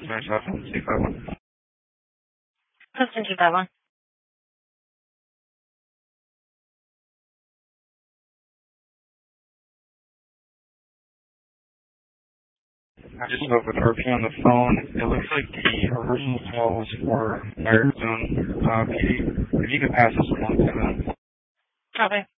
Sorry, Southland 251. Houston 251. I just spoke with RP on the phone. It looks like the original call was for Arizona PD. If you could pass this along to them. Copy.